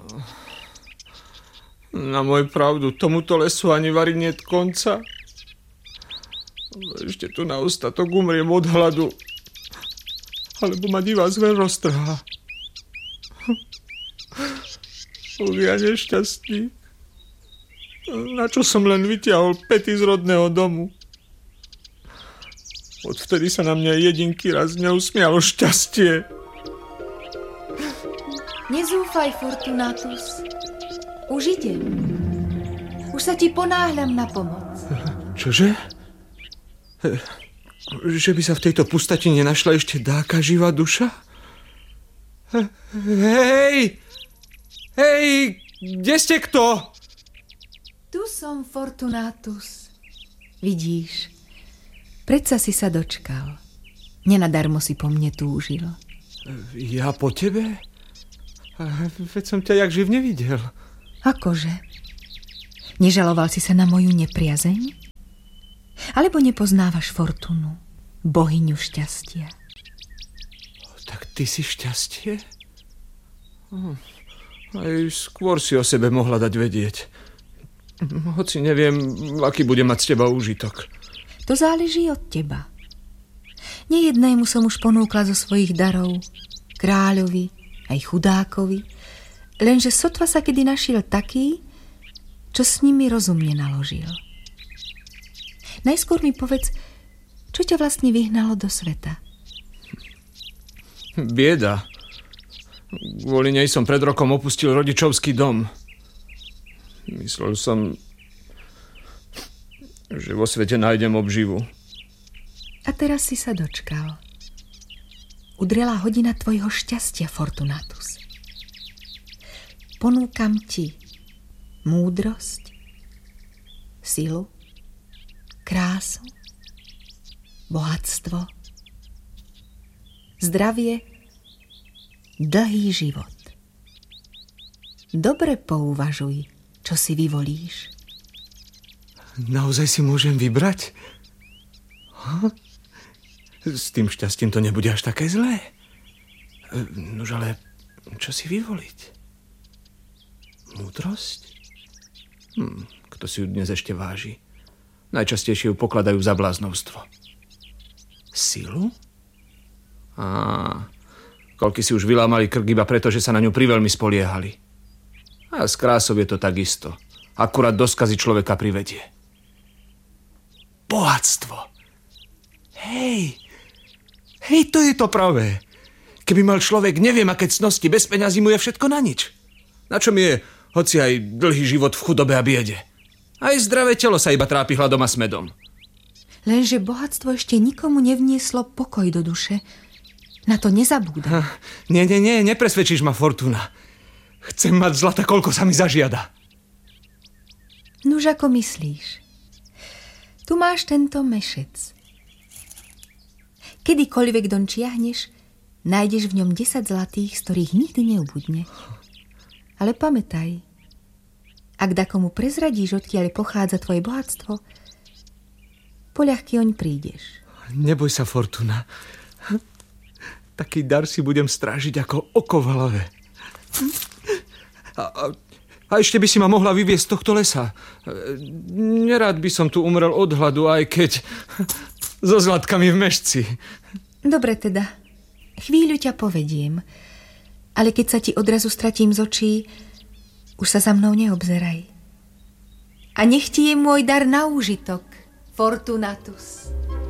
Na môj pravdu, tomuto lesu ani vari niet konca. Ešte tu na ostatok umriem od hladu. Alebo ma divá zver roztrhá. Ja nešťastník. Na čo som len vytiahol pety z rodného domu? Odvtedy sa na mňa jedinky raz neusmialo šťastie. Nezúfaj, Fortunatus. Už idem. Už sa ti ponáhľam na pomoc. Čože? Že by sa v tejto pustatine našla ešte dáka živá duša? Hej! Hej! Kde ste kto? Tu som, Fortunatus. Vidíš, predsa si sa dočkal. Nenadarmo si po mne túžil. Ja po tebe? Veď som ťa jak živ nevidel. Akože? Nežaloval si sa na moju nepriazeň? Alebo nepoznávaš Fortunu, bohyňu šťastia? Tak ty si šťastie? Aj skôr si o sebe mohla dať vedieť. Hoci neviem, aký bude mať z teba úžitok. To záleží od teba. Nejednému som už ponúkla zo svojich darov, kráľovi, aj chudákovi, lenže sotva sa kedy našiel taký, čo s nimi rozumne naložil. Najskôr mi povedz, čo ťa vlastne vyhnalo do sveta? Bieda. Kvôli nej som pred rokom opustil rodičovský dom. Myslel som, že vo svete nájdem obživu. A teraz si sa dočkal. Udrela hodina tvojho šťastia, Fortunatus. Ponúkam ti múdrosť, silu, krásu, bohatstvo, zdravie, dlhý život. Dobre pouvažuj, čo si vyvolíš. Naozaj si môžem vybrať? S tým šťastím to nebude až také zlé. Nož ale čo si vyvoliť? Múdrosť? Kto si ju dnes ešte váži? Najčastejšie ju pokladajú za bláznovstvo. Silu? Koľky si už vylámali krk iba preto, že sa na ňu priveľmi spoliehali. A s krásou je to takisto. Akurát do skazy človeka privedie. Bohatstvo. Hej, to je to pravé. Keby mal človek neviem aké cnosti, bez peňazí mu je všetko na nič. Na čom je, hoci aj dlhý život v chudobe a biede. Aj zdravé telo sa iba trápi hladom a smedom. Lenže bohatstvo ešte nikomu nevnieslo pokoj do duše. Na to nezabúdaj. Nie, nepresvedčíš ma, Fortuna. Chcem mať zlata, koľko sa mi zažiada. Nuž ako myslíš? Tu máš tento mešec. Kedykoľvek don čiahneš, nájdeš v ňom 10 zlatých, z ktorých nikdy neubudne. Ale pamätaj, ak dakomu prezradíš, odkiaľ pochádza tvoje bohatstvo, poľahky oň prídeš. Neboj sa, Fortuna. Taký dar si budem strážiť ako oko v hlave. A ešte by si ma mohla vyviesť z tohto lesa. Nerád by som tu umrel od hladu, aj keď so zlatkami v mešci. Dobre teda, chvíľu ťa povediem, ale keď sa ti odrazu stratím z očí, už sa za mnou neobzeraj. A nech ti je môj dar na úžitok, Fortunatus.